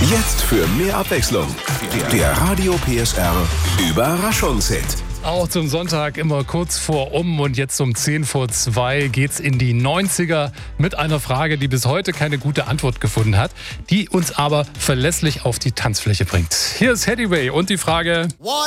Jetzt für mehr Abwechslung. Der Radio PSR Überraschungshit. Auch zum Sonntag immer kurz vor und jetzt um 1:10 geht's in die 90er mit einer Frage, die bis heute keine gute Antwort gefunden hat, die uns aber verlässlich auf die Tanzfläche bringt. Hier ist Headyway und die Frage: